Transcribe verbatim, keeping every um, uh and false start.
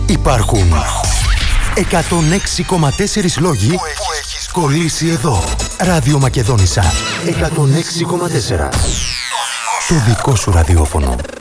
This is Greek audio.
Υπάρχουν εκατόν έξι κόμμα τέσσερα λόγοι που έχεις κολλήσει εδώ. Ράδιο Μακεδόνισσα εκατόν έξι κόμμα τέσσερα. Το δικό σου ραδιόφωνο.